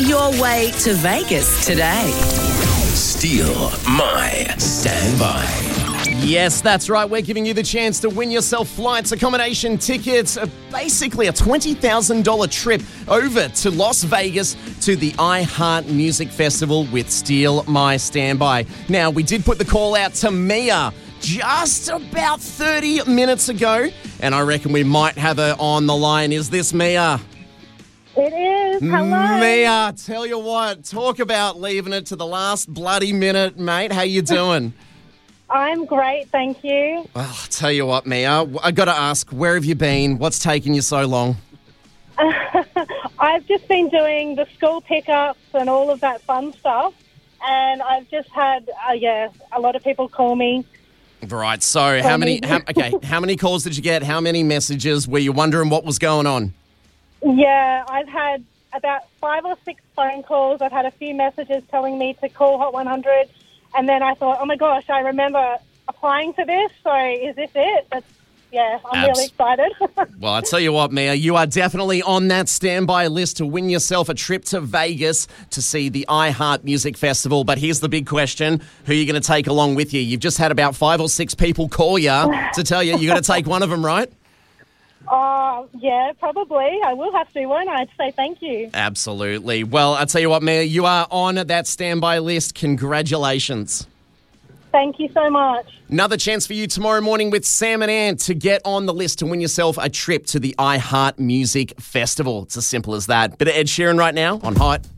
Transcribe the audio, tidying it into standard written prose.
your way to Vegas today. Steal My Standby. Yes, that's right. We're giving you the chance to win yourself flights, accommodation, tickets, basically a $20,000 trip over to Las Vegas to the iHeart Music Festival with Steal My Standby. Now, we did put the call out to Mia just about 30 minutes ago, and I reckon we might have her on the line. Is this Mia? It is. Hello. Mia, tell you what, talk about leaving it to the last bloody minute, mate. How you doing? I'm great, thank you. Well, I'll tell you what, Mia, I got to ask, where have you been? What's taken you so long? I've just been doing the school pickups and all of that fun stuff, and I've just had, a lot of people call me. Right, so how many calls did you get? How many messages? Were you wondering what was going on? Yeah, I've had about 5 or 6 phone calls. I've had a few messages telling me to call Hot 100, and then I thought, oh my gosh, I remember applying for this, so is this it? I'm really excited. Well, I tell you what, Mia, you are definitely on that standby list to win yourself a trip to Vegas to see the iHeart Music Festival. But here's the big question. Who are you going to take along with you? You've just had about 5 or 6 people call you to tell you you're going to take one of them, right? Yeah, probably. I will have to, won't I, to say thank you. Absolutely. Well, I tell you what, Mia, you are on that standby list. Congratulations. Thank you so much. Another chance for you tomorrow morning with Sam and Ann to get on the list to win yourself a trip to the iHeart Music Festival. It's as simple as that. Bit of Ed Sheeran right now on Hot.